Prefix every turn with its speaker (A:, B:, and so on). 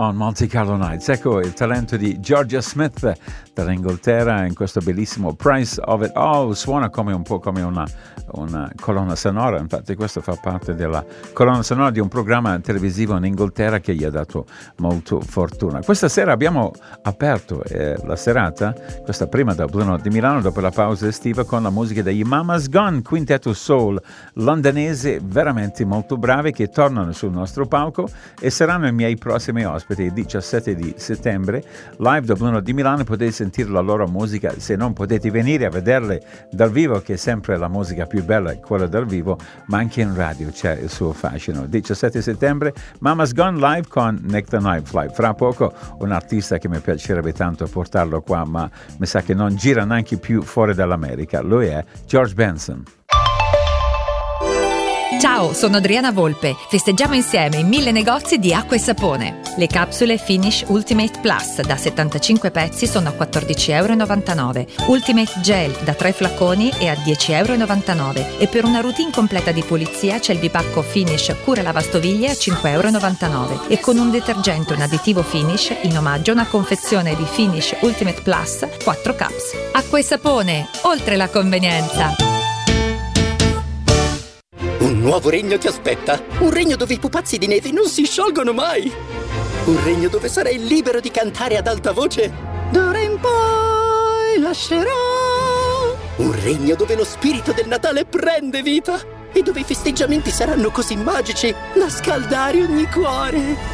A: on Monte Carlo Nights. Ecco il talento di Georgia Smith dall'Inghilterra in questo bellissimo Price of It All. Suona come un po' come una colonna sonora, infatti questo fa parte della colonna sonora di un programma televisivo in Inghilterra che gli ha dato molto fortuna. Questa sera abbiamo aperto la serata, questa prima da Blue Note di Milano, dopo la pausa estiva, con la musica degli Mama's Gone, quintetto soul londinese veramente molto bravi, che tornano sul nostro palco e saranno i miei prossimi ospiti il 17 di settembre live da Blue Note di Milano. Potete sentire la loro musica, se non potete venire a vederle dal vivo, che è sempre la musica più bella è quella dal vivo, ma anche in radio c'è il suo fascino. 17 settembre Mama's Gone live con Nick the Nightfly. Fra poco un artista che mi piacerebbe tanto portarlo qua, ma mi sa che non gira neanche più fuori dall'America. Lui è George Benson.
B: Ciao, sono Adriana Volpe. Festeggiamo insieme i 1000 negozi di acqua e sapone. Le capsule Finish Ultimate Plus da 75 pezzi sono a €14,99. Ultimate Gel da 3 flaconi è a €10,99. E per una routine completa di pulizia c'è il bipacco Finish Cura Lavastoviglie a €5,99. E con un detergente e un additivo Finish, in omaggio una confezione di Finish Ultimate Plus 4 caps. Acqua e sapone, oltre la convenienza.
C: Un nuovo regno ti aspetta. Un regno dove i pupazzi di neve non si sciolgono mai. Un regno dove sarai libero di cantare ad alta voce. D'ora in poi lascerò. Un regno dove lo spirito del Natale prende vita e dove i festeggiamenti saranno così magici da scaldare ogni cuore.